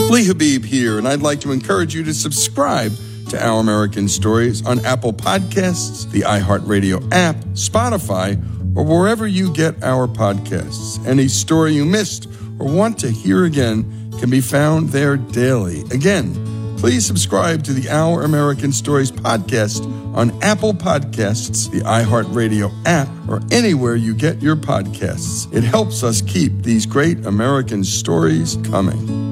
Lee Habib here, and I'd like to encourage you to subscribe to Our American Stories on Apple Podcasts, the iHeartRadio app, Spotify, or wherever you get our podcasts. Any story you missed or want to hear again can be found there daily. Again, please subscribe to the Our American Stories podcast on Apple Podcasts, the iHeartRadio app, or anywhere you get your podcasts. It helps us keep these great American stories coming.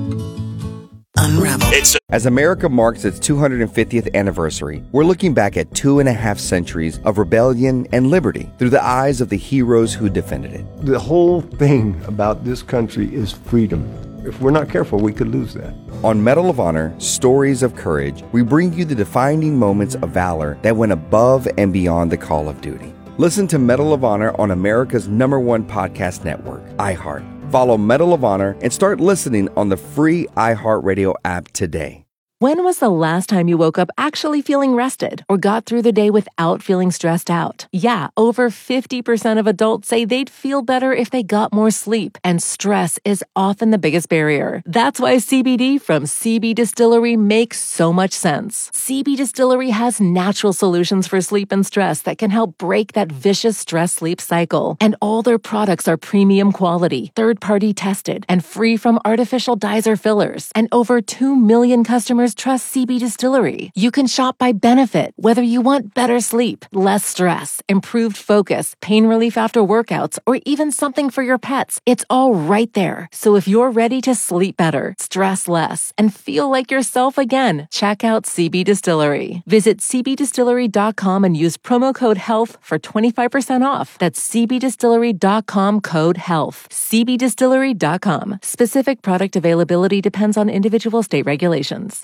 Unravel. As America marks its 250th anniversary, we're looking back at 2.5 centuries of rebellion and liberty through the eyes of the heroes who defended it. The whole thing about this country is freedom. If we're not careful, we could lose that. On Medal of Honor, Stories of Courage, we bring you the defining moments of valor that went above and beyond the call of duty. Listen to Medal of Honor on America's #1 podcast network, iHeart. Follow Medal of Honor and start listening on the free iHeartRadio app today. When was the last time you woke up actually feeling rested or got through the day without feeling stressed out? Yeah, over 50% of adults say they'd feel better if they got more sleep, and stress is often the biggest barrier. That's why CBD from CB Distillery makes so much sense. CB Distillery has natural solutions for sleep and stress that can help break that vicious stress-sleep cycle. And all their products are premium quality, third-party tested, and free from artificial dyes or fillers. And over 2 million customers trust CB Distillery. You can shop by benefit, whether you want better sleep, less stress, improved focus, pain relief after workouts, or even something for your pets. It's all right there. So if you're ready to sleep better, stress less, and feel like yourself again, check out CB Distillery. Visit cbdistillery.com and use promo code HEALTH for 25% off. That's cbdistillery.com, code HEALTH. cbdistillery.com. Specific product availability depends on individual state regulations.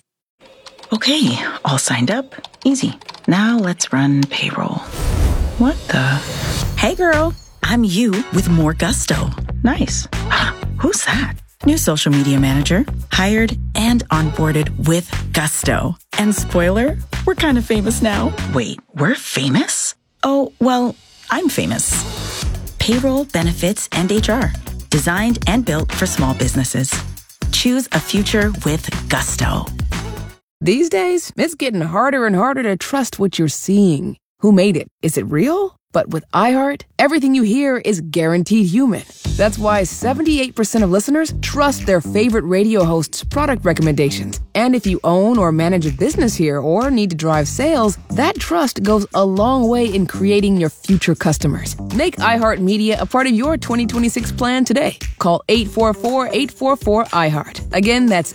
Okay, all signed up. Easy. Now let's run payroll. What the? Hey girl, I'm you with more gusto. Nice. Who's that? New social media manager. Hired and onboarded with gusto. And spoiler, we're kind of famous now. Wait, we're famous? Oh, well, I'm famous. Payroll, benefits, and HR. Designed and built for small businesses. Choose a future with gusto. These days, it's getting harder and harder to trust what you're seeing. Who made it? Is it real? But with iHeart, everything you hear is guaranteed human. That's why 78% of listeners trust their favorite radio host's product recommendations. And if you own or manage a business here or need to drive sales, that trust goes a long way in creating your future customers. Make iHeartMedia a part of your 2026 plan today. Call 844-844-iHeart. Again, that's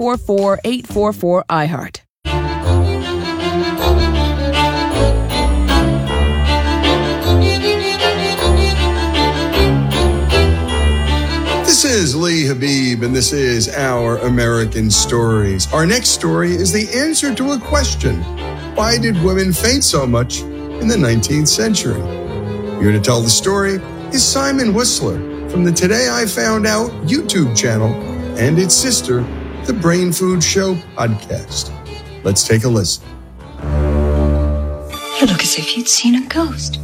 844-844-iHeart. This is Lee Habib, and this is Our American Stories. Our next story is the answer to a question. Why did women faint so much in the 19th century? Here to tell the story is Simon Whistler from the Today I Found Out YouTube channel and its sister, the Brain Food Show podcast. Let's take a listen. You look as if you'd seen a ghost.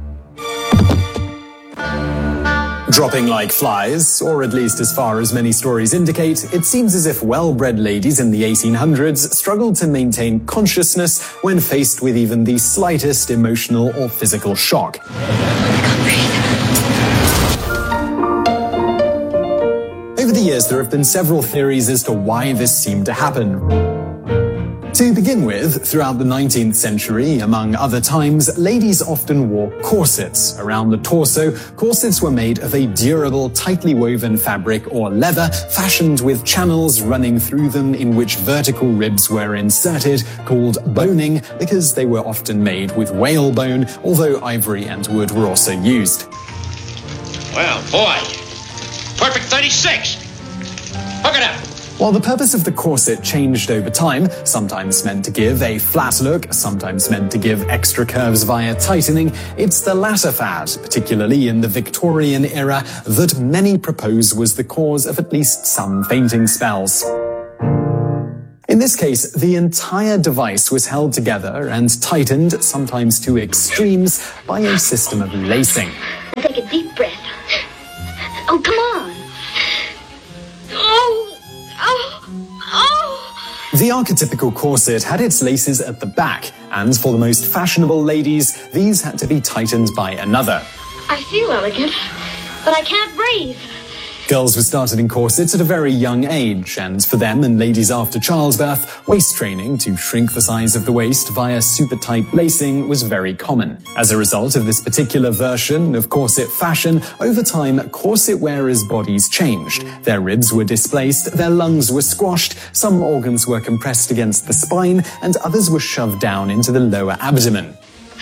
Dropping like flies, or at least as far as many stories indicate, it seems as if well-bred ladies in the 1800s struggled to maintain consciousness when faced with even the slightest emotional or physical shock. Over the years, there have been several theories as to why this seemed to happen. To begin with, throughout the 19th century, among other times, ladies often wore corsets around the torso. Corsets were made of a durable, tightly woven fabric or leather, fashioned with channels running through them in which vertical ribs were inserted, called boning, because they were often made with whalebone, although ivory and wood were also used. Well, boy, perfect 36. Hook it up. While the purpose of the corset changed over time, sometimes meant to give a flat look, sometimes meant to give extra curves via tightening, it's the latter fad, particularly in the Victorian era, that many propose was the cause of at least some fainting spells. In this case, the entire device was held together and tightened, sometimes to extremes, by a system of lacing. Take a deep breath. Oh, come on. Oh, The archetypical corset had its laces at the back, and for the most fashionable ladies, these had to be tightened by another. I feel elegant, but I can't breathe. Girls were started in corsets at a very young age, and for them and ladies after childbirth, waist training to shrink the size of the waist via super tight lacing was very common. As a result of this particular version of corset fashion, over time, corset wearers' bodies changed. Their ribs were displaced, their lungs were squashed, some organs were compressed against the spine, and others were shoved down into the lower abdomen.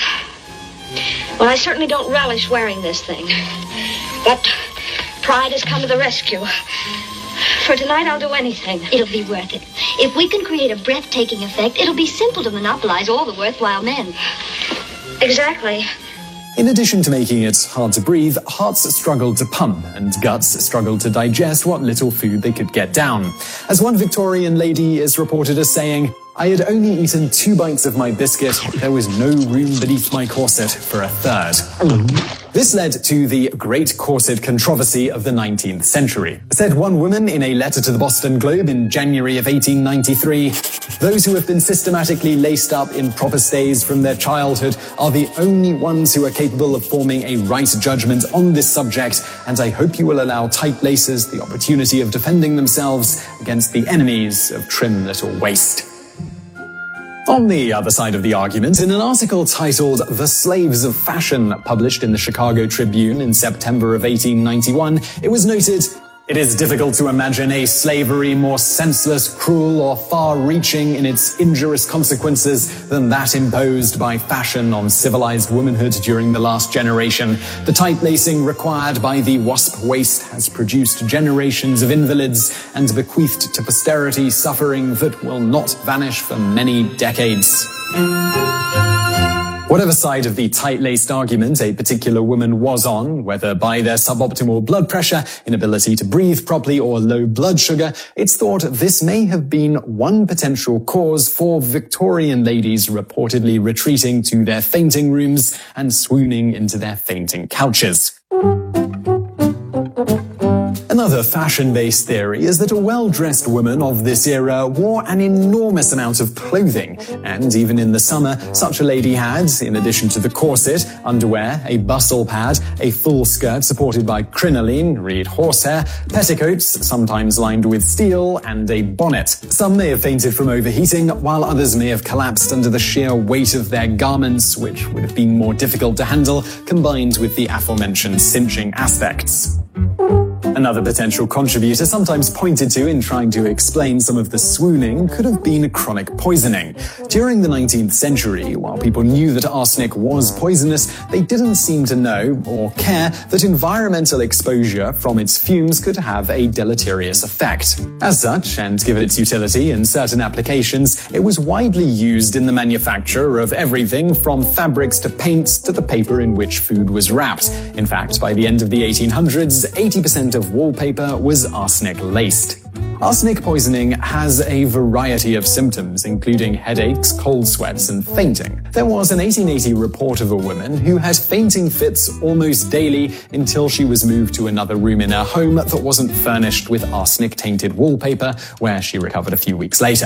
Well, I certainly don't relish wearing this thing, but pride has come to the rescue. For tonight, I'll do anything. It'll be worth it. If we can create a breathtaking effect, it'll be simple to monopolize all the worthwhile men. Exactly. In addition to making it hard to breathe, hearts struggled to pump and guts struggled to digest what little food they could get down. As one Victorian lady is reported as saying, "I had only eaten 2 bites of my biscuit. There was no room beneath my corset for a third." This led to the Great Corset Controversy of the 19th century. Said one woman in a letter to the Boston Globe in January of 1893, "Those who have been systematically laced up in proper stays from their childhood are the only ones who are capable of forming a right judgment on this subject, and I hope you will allow tight laces the opportunity of defending themselves against the enemies of trim little waist." On the other side of the argument, in an article titled "The Slaves of Fashion," published in the Chicago Tribune in September of 1891, it was noted, "It is difficult to imagine a slavery more senseless, cruel, or far-reaching in its injurious consequences than that imposed by fashion on civilized womanhood during the last generation. The tight lacing required by the wasp waist has produced generations of invalids and bequeathed to posterity suffering that will not vanish for many decades." Whatever side of the tight-laced argument a particular woman was on, whether by their suboptimal blood pressure, inability to breathe properly, or low blood sugar, it's thought this may have been one potential cause for Victorian ladies reportedly retreating to their fainting rooms and swooning into their fainting couches. Another fashion-based theory is that a well-dressed woman of this era wore an enormous amount of clothing, and even in the summer, such a lady had, in addition to the corset, underwear, a bustle pad, a full skirt supported by crinoline, read horsehair, petticoats, sometimes lined with steel, and a bonnet. Some may have fainted from overheating, while others may have collapsed under the sheer weight of their garments, which would have been more difficult to handle, combined with the aforementioned cinching aspects. Another potential contributor sometimes pointed to in trying to explain some of the swooning could have been chronic poisoning. During the 19th century, while people knew that arsenic was poisonous, they didn't seem to know or care that environmental exposure from its fumes could have a deleterious effect. As such, and given its utility in certain applications, it was widely used in the manufacture of everything from fabrics to paints to the paper in which food was wrapped. In fact, by the end of the 1800s, 80% of wallpaper was arsenic-laced. Arsenic poisoning has a variety of symptoms, including headaches, cold sweats, and fainting. There was an 1880 report of a woman who had fainting fits almost daily until she was moved to another room in her home that wasn't furnished with arsenic-tainted wallpaper, where she recovered a few weeks later.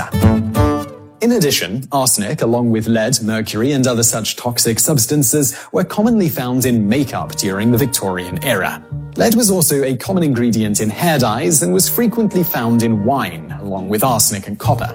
In addition, arsenic, along with lead, mercury, and other such toxic substances, were commonly found in makeup during the Victorian era. Lead was also a common ingredient in hair dyes and was frequently found in wine, along with arsenic and copper.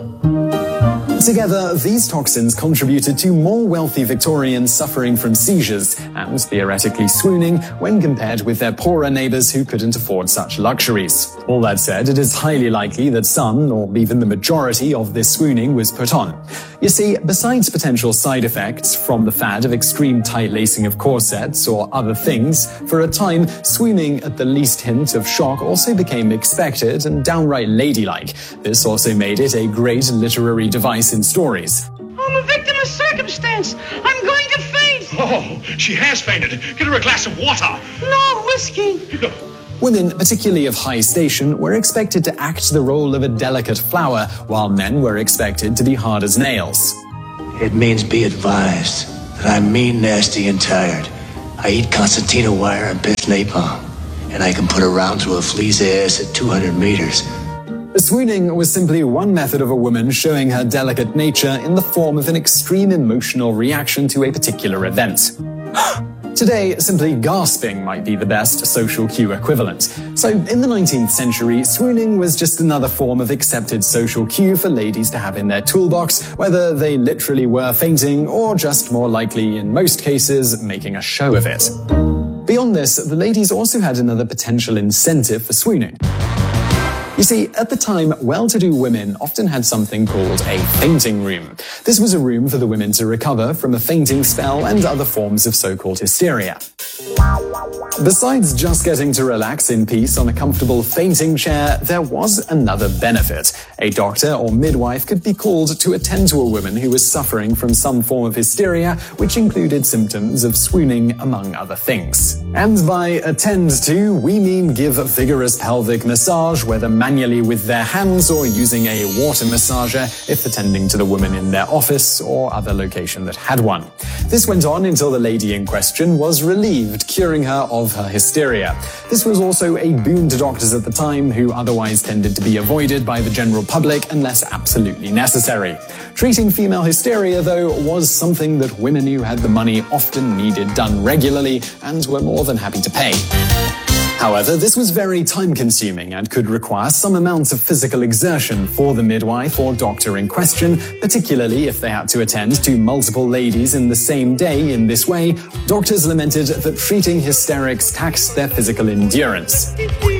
Together, these toxins contributed to more wealthy Victorians suffering from seizures and theoretically swooning when compared with their poorer neighbours who couldn't afford such luxuries. All that said, it is highly likely that some, or even the majority, of this swooning was put on. You see, besides potential side effects from the fad of extreme tight lacing of corsets or other things, for a time, swooning at the least hint of shock also became expected and downright ladylike. This also made it a great literary device in stories. I'm a victim of circumstance. I'm going to faint. Oh, she has fainted. Get her a glass of water. No, whiskey. Women, particularly of high station, were expected to act the role of a delicate flower, while men were expected to be hard as nails. It means be advised that I'm mean, nasty, and tired. I eat concertina wire and piss napalm, and I can put a round through a flea's ass at 200 meters. Swooning was simply one method of a woman showing her delicate nature in the form of an extreme emotional reaction to a particular event. Today, simply gasping might be the best social cue equivalent. So, in the 19th century, swooning was just another form of accepted social cue for ladies to have in their toolbox, whether they literally were fainting or just more likely, in most cases, making a show of it. Beyond this, the ladies also had another potential incentive for swooning. You see, at the time, well-to-do women often had something called a fainting room. This was a room for the women to recover from a fainting spell and other forms of so-called hysteria. Besides just getting to relax in peace on a comfortable fainting chair, there was another benefit. A doctor or midwife could be called to attend to a woman who was suffering from some form of hysteria, which included symptoms of swooning, among other things. And by attend to, we mean give a vigorous pelvic massage, whether manually with their hands or using a water massager if attending to the woman in their office or other location that had one. This went on until the lady in question was relieved, curing her of her hysteria. This was also a boon to doctors at the time, who otherwise tended to be avoided by the general public unless absolutely necessary. Treating female hysteria, though, was something that women who had the money often needed done regularly and were more than happy to pay. However, this was very time-consuming and could require some amount of physical exertion for the midwife or doctor in question, particularly if they had to attend to multiple ladies in the same day in this way. Doctors lamented that treating hysterics taxed their physical endurance.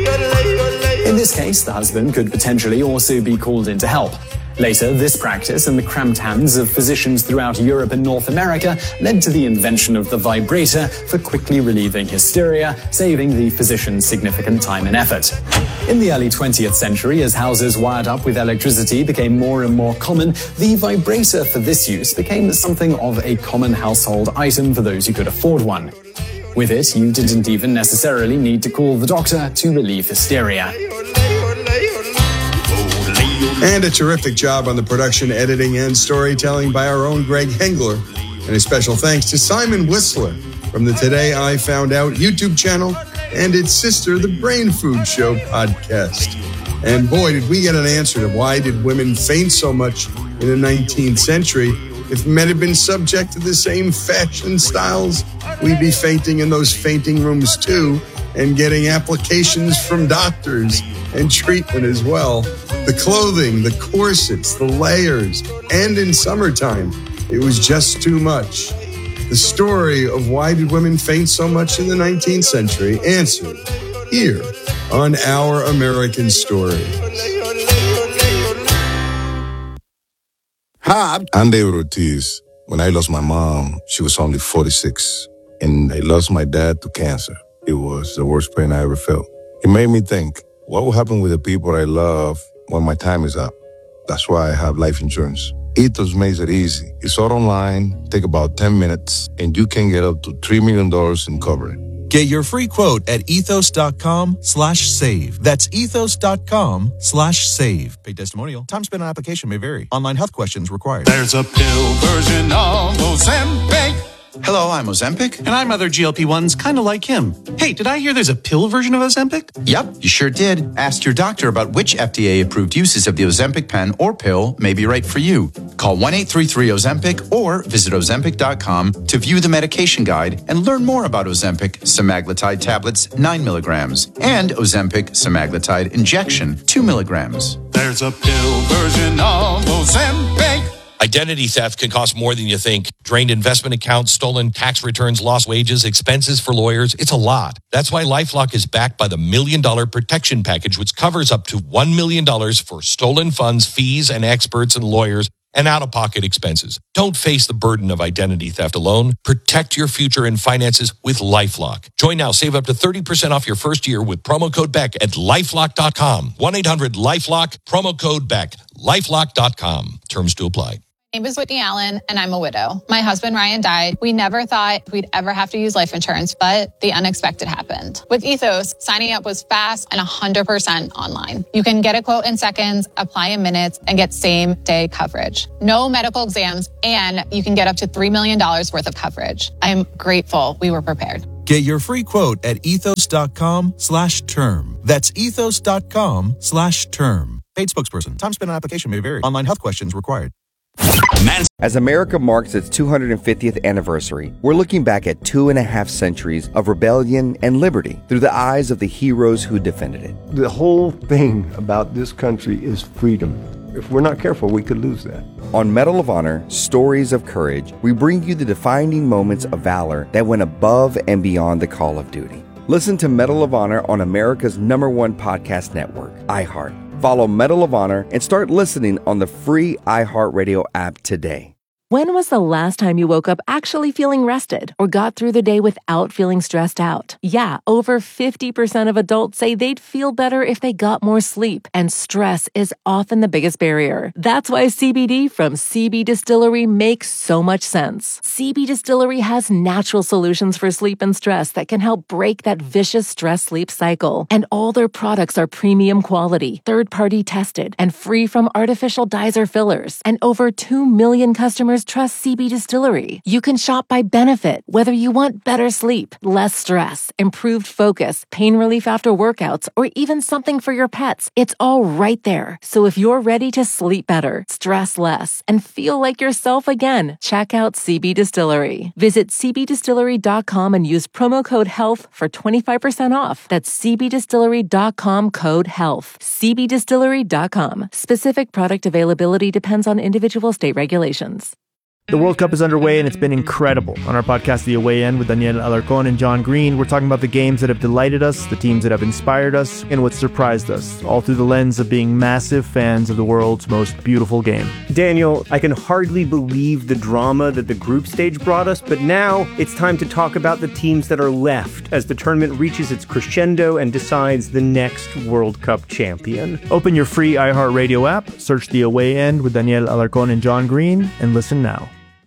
In this case, the husband could potentially also be called in to help. Later, this practice and the cramped hands of physicians throughout Europe and North America led to the invention of the vibrator for quickly relieving hysteria, saving the physician significant time and effort. In the early 20th century, as houses wired up with electricity became more and more common, the vibrator for this use became something of a common household item for those who could afford one. With it, you didn't even necessarily need to call the doctor to relieve hysteria. And a terrific job on the production, editing, and storytelling by our own Greg Hengler. And a special thanks to Simon Whistler from the Today I Found Out YouTube channel and its sister, the Brain Food Show podcast. And boy, did we get an answer to why did women faint so much in the 19th century. If men had been subject to the same fashion styles, we'd be fainting in those fainting rooms too, and getting applications from doctors and treatment as well. The clothing, the corsets, the layers, and in summertime, it was just too much. The story of why did women faint so much in the 19th century answered here on Our American Stories. Hi, I'm David Ortiz. When I lost my mom, she was only 46, and I lost my dad to cancer. It was the worst pain I ever felt. It made me think, what will happen with the people I love when my time is up? That's why I have life insurance. Ethos makes it easy. It's all online, take about 10 minutes, and you can get up to $3 million in coverage. Get your free quote at ethos.com/save. That's ethos.com/save. Paid testimonial. Time spent on application may vary. Online health questions required. There's a pill version of Ozempic. Hello, I'm Ozempic. And I'm other GLP-1s kind of like him. Hey, did I hear there's a pill version of Ozempic? Yep, you sure did. Ask your doctor about which FDA-approved uses of the Ozempic pen or pill may be right for you. Call 1-833-OZEMPIC or visit Ozempic.com to view the medication guide and learn more about Ozempic semaglutide tablets 9 milligrams and Ozempic semaglutide injection 2 milligrams. There's a pill version of Ozempic. Identity theft can cost more than you think. Drained investment accounts, stolen tax returns, lost wages, expenses for lawyers. It's a lot. That's why LifeLock is backed by the $1 Million Protection Package, which covers up to $1 million for stolen funds, fees, and experts and lawyers, and out-of-pocket expenses. Don't face the burden of identity theft alone. Protect your future and finances with LifeLock. Join now. Save up to 30% off your first year with promo code BECK at LifeLock.com. 1-800-LifeLock, promo code BECK, LifeLock.com. Terms to apply. My name is Whitney Allen, and I'm a widow. My husband, Ryan, died. We never thought we'd ever have to use life insurance, but the unexpected happened. With Ethos, signing up was fast and 100% online. You can get a quote in seconds, apply in minutes, and get same-day coverage. No medical exams, and you can get up to $3 million worth of coverage. I'm grateful we were prepared. Get your free quote at ethos.com/term. That's ethos.com/term. Paid spokesperson. Time spent on application may vary. Online health questions required. As America marks its 250th anniversary, we're looking back at 2.5 centuries of rebellion and liberty through the eyes of the heroes who defended it. The whole thing about this country is freedom. If we're not careful, we could lose that. On Medal of Honor, Stories of Courage, we bring you the defining moments of valor that went above and beyond the call of duty. Listen to Medal of Honor on America's #1 podcast network, iHeart. Follow Medal of Honor and start listening on the free iHeartRadio app today. When was the last time you woke up actually feeling rested or got through the day without feeling stressed out? Yeah, over 50% of adults say they'd feel better if they got more sleep, and stress is often the biggest barrier. That's why CBD from CB Distillery makes so much sense. CB Distillery has natural solutions for sleep and stress that can help break that vicious stress-sleep cycle. And all their products are premium quality, third-party tested, and free from artificial dyes or fillers. And over 2 million customers trust CB Distillery. You can shop by benefit, whether you want better sleep, less stress, improved focus, pain relief after workouts, or even something for your pets. It's all right there. So if you're ready to sleep better, stress less, and feel like yourself again, check out CB Distillery. Visit cbdistillery.com and use promo code HEALTH for 25% off. That's cbdistillery.com code HEALTH. cbdistillery.com. Specific product availability depends on individual state regulations. The World Cup is underway and it's been incredible. On our podcast, The Away End, with Daniel Alarcón and John Green, we're talking about the games that have delighted us, the teams that have inspired us, and what surprised us, all through the lens of being massive fans of the world's most beautiful game. Daniel, I can hardly believe the drama that the group stage brought us, but now it's time to talk about the teams that are left as the tournament reaches its crescendo and decides the next World Cup champion. Open your free iHeartRadio app, search The Away End with Daniel Alarcón and John Green, and listen now.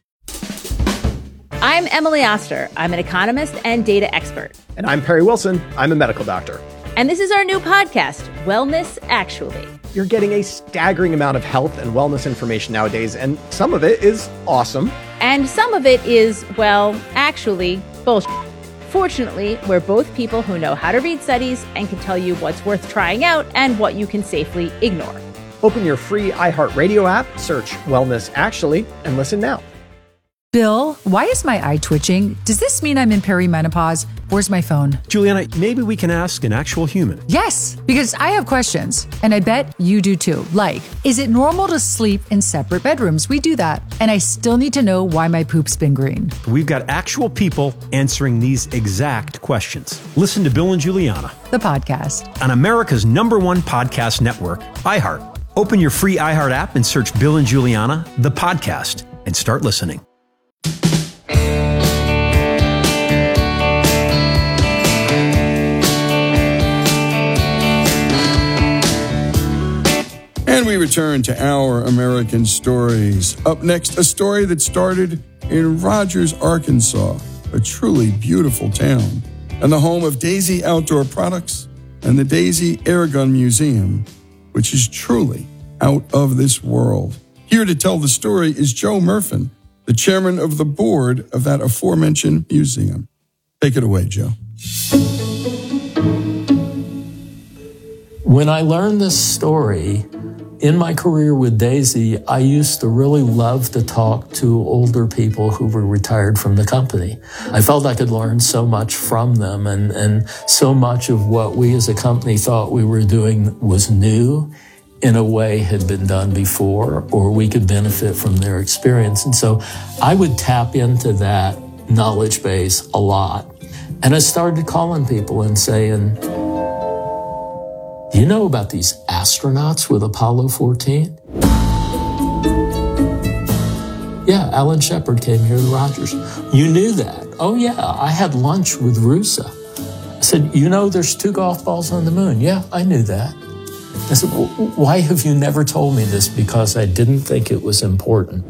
I'm Emily Oster. I'm an economist and data expert. And I'm Perry Wilson. I'm a medical doctor. And this is our new podcast, Wellness Actually. You're getting a staggering amount of health and wellness information nowadays, and some of it is awesome. And some of it is, well, actually, bullshit. Fortunately, we're both people who know how to read studies and can tell you what's worth trying out and what you can safely ignore. Open your free iHeartRadio app, search Wellness Actually, and listen now. Bill, why is my eye twitching? Does this mean I'm in perimenopause? Where's my phone? Juliana, maybe we can ask an actual human. Yes, because I have questions, and I bet you do too. Like, is it normal to sleep in separate bedrooms? We do that. And I still need to know why my poop's been green. We've got actual people answering these exact questions. Listen to Bill and Juliana, the podcast, on America's #1 podcast network, iHeart. Open your free iHeart app and search Bill and Juliana, the podcast, and start listening. And we return to Our American Stories. Up next, a story that started in Rogers, Arkansas, a truly beautiful town, and the home of Daisy Outdoor Products and the Daisy Airgun Museum, which is truly out of this world. Here to tell the story is Joe Murfin, the chairman of the board of that aforementioned museum. Take it away, Joe. When I learned this story, in my career with Daisy, I used to really love to talk to older people who were retired from the company. I felt I could learn so much from them, and so much of what we as a company thought we were doing was new, in a way had been done before, or we could benefit from their experience. And so I would tap into that knowledge base a lot. And I started calling people and saying, do you know about these astronauts with Apollo 14? Yeah, Alan Shepard came here to Rogers. You knew that? Oh yeah, I had lunch with Rusa. I said, you know there's 2 golf balls on the moon? Yeah, I knew that. I said, well, why have you never told me this? Because I didn't think it was important.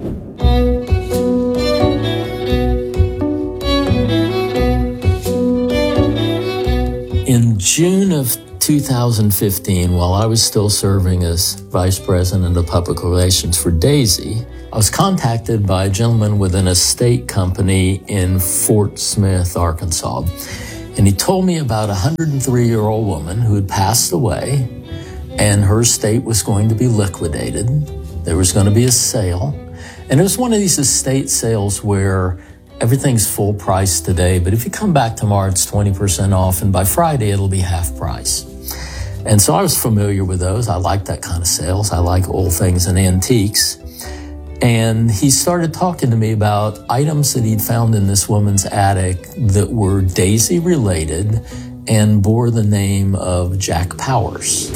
In June of 2015, while I was still serving as Vice President of Public Relations for Daisy, I was contacted by a gentleman with an estate company in Fort Smith, Arkansas. And he told me about a 103-year-old woman who had passed away, and her estate was going to be liquidated. There was going to be a sale. And it was one of these estate sales where everything's full price today, but if you come back tomorrow, it's 20% off, and by Friday, it'll be half price. And so I was familiar with those. I like that kind of sales. I like old things and antiques. And he started talking to me about items that he'd found in this woman's attic that were Daisy related and bore the name of Jack Powers.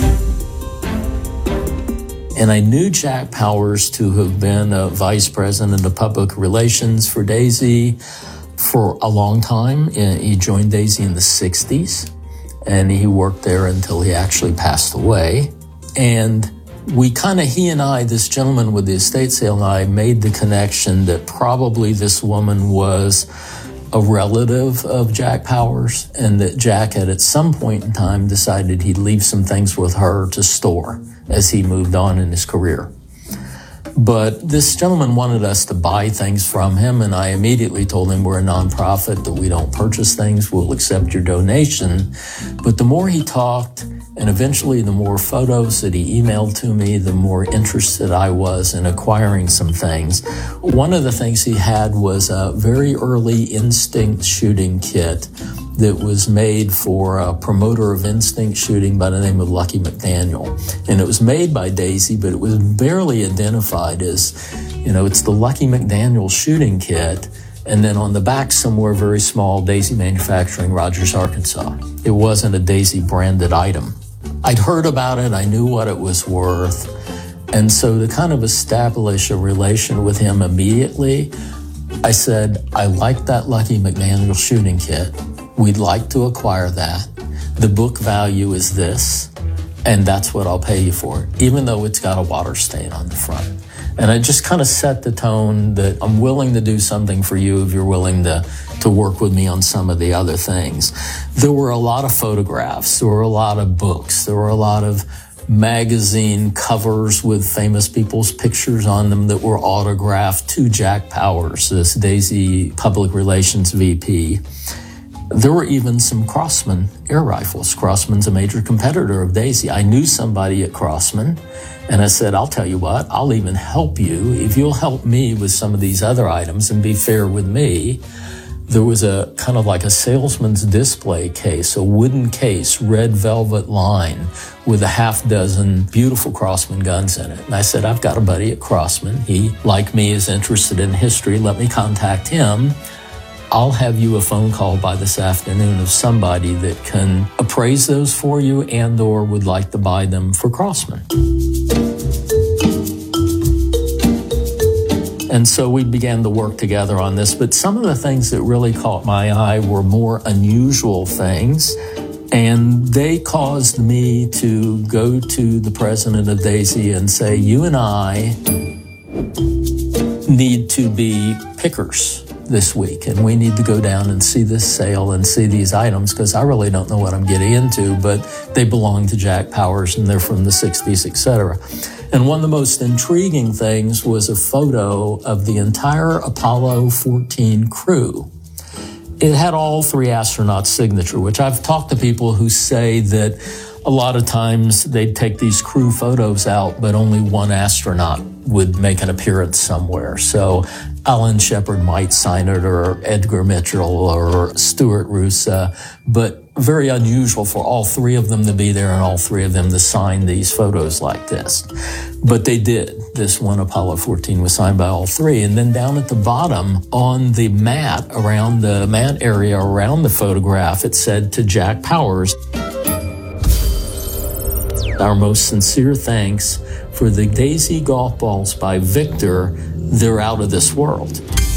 And I knew Jack Powers to have been a vice president of public relations for Daisy for a long time. He joined Daisy in the 60s, and he worked there until he actually passed away. And he and I, this gentleman with the estate sale and I, made the connection that probably this woman was a relative of Jack Powers, and that Jack had at some point in time decided he'd leave some things with her to store as he moved on in his career. But this gentleman wanted us to buy things from him, and I immediately told him we're a nonprofit, that we don't purchase things, we'll accept your donation. But the more he talked, and eventually the more photos that he emailed to me, the more interested I was in acquiring some things. One of the things he had was a very early instinct shooting kit that was made for a promoter of instinct shooting by the name of Lucky McDaniel. And it was made by Daisy, but it was barely identified as, it's the Lucky McDaniel shooting kit. And then on the back somewhere, very small, Daisy Manufacturing, Rogers, Arkansas. It wasn't a Daisy branded item. I'd heard about it. I knew what it was worth. And so to kind of establish a relation with him immediately, I said, I like that Lucky McDaniel shooting kit. We'd like to acquire that. The book value is this, and that's what I'll pay you for it, even though it's got a water stain on the front. And I just kind of set the tone that I'm willing to do something for you if you're willing to work with me on some of the other things. There were a lot of photographs. There were a lot of books. There were a lot of magazine covers with famous people's pictures on them that were autographed to Jack Powers, this Daisy Public Relations VP. There were even some Crosman air rifles. Crosman's a major competitor of Daisy. I knew somebody at Crosman, and I said, I'll tell you what, I'll even help you if you'll help me with some of these other items and be fair with me. There was a kind of like a salesman's display case, a wooden case, red velvet line with a half dozen beautiful Crosman guns in it. And I said, I've got a buddy at Crosman. He, like me, is interested in history. Let me contact him. I'll have you a phone call by this afternoon of somebody that can appraise those for you and or would like to buy them for Crosman. And so we began to work together on this. But some of the things that really caught my eye were more unusual things. And they caused me to go to the president of Daisy and say, you and I need to be pickers this week, and we need to go down and see this sale and see these items, because I really don't know what I'm getting into, but they belong to Jack Powers and they're from the 60s, etc. And one of the most intriguing things was a photo of the entire Apollo 14 crew. It had all three astronauts' signature, which I've talked to people who say that a lot of times they'd take these crew photos out, but only one astronaut would make an appearance somewhere. So Alan Shepard might sign it, or Edgar Mitchell, or Stuart Roosa, but very unusual for all three of them to be there and all three of them to sign these photos like this. But they did. This one, Apollo 14, was signed by all three. And then down at the bottom on the mat, around the mat area around the photograph, it said, to Jack Powers, our most sincere thanks for the Daisy golf balls by Victor. They're out of this world.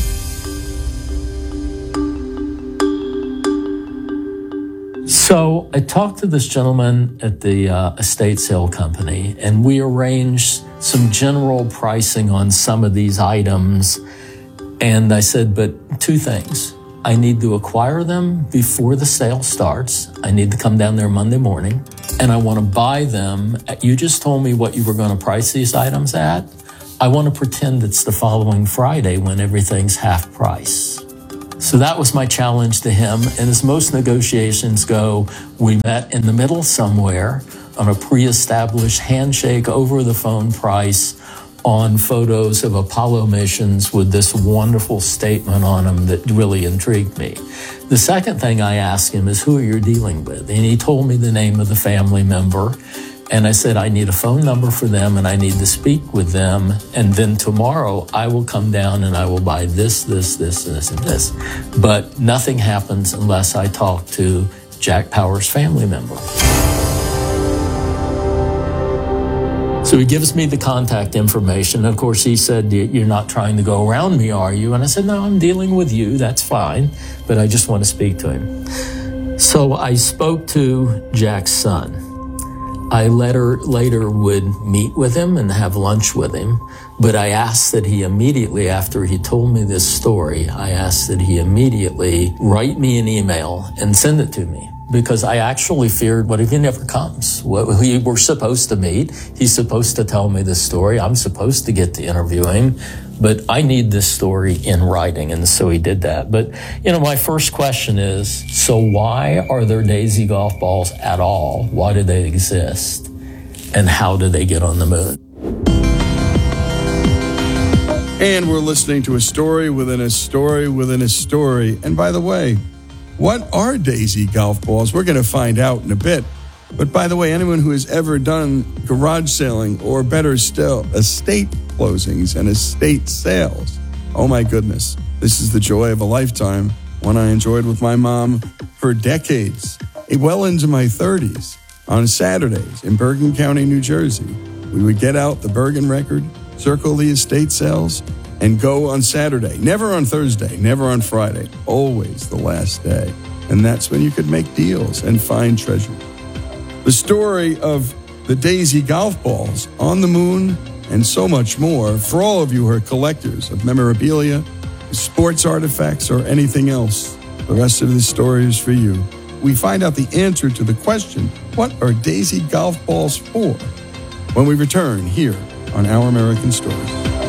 So I talked to this gentleman at the estate sale company, and we arranged some general pricing on some of these items. And I said, but two things. I need to acquire them before the sale starts. I need to come down there Monday morning, and I want to buy them. You just told me what you were going to price these items at. I want to pretend it's the following Friday when everything's half price. So that was my challenge to him. And as most negotiations go, we met in the middle somewhere on a pre-established handshake over the phone price on photos of Apollo missions with this wonderful statement on them that really intrigued me. The second thing I asked him is, who are you dealing with? And he told me the name of the family member. And I said, I need a phone number for them and I need to speak with them. And then tomorrow I will come down and I will buy this, and this. But nothing happens unless I talk to Jack Powers' family member. So he gives me the contact information. Of course, he said, you're not trying to go around me, are you? And I said, no, I'm dealing with you. That's fine. But I just want to speak to him. So I spoke to Jack's son. I later would meet with him and have lunch with him. But I asked that he immediately, after he told me this story, I asked that he immediately write me an email and send it to me. Because I actually feared, what if he never comes? We were supposed to meet. He's supposed to tell me this story. I'm supposed to get to interview him. But I need this story in writing, and so he did that. But, my first question is, so why are there Daisy golf balls at all? Why do they exist? And how did they get on the moon? And we're listening to a story within a story within a story. And by the way, what are Daisy golf balls? We're going to find out in a bit. But by the way, anyone who has ever done garage sailing, or better still, estate closings and estate sales, oh my goodness, this is the joy of a lifetime, one I enjoyed with my mom for decades, well into my 30s. On Saturdays in Bergen County, New Jersey, we would get out the Bergen Record, circle the estate sales, and go on Saturday. Never on Thursday, never on Friday, always the last day. And that's when you could make deals and find treasure. The story of the Daisy golf balls on the moon and so much more for all of you who are collectors of memorabilia, sports artifacts, or anything else. The rest of the story is for you. We find out the answer to the question, what are Daisy golf balls for? When we return here on Our American Stories.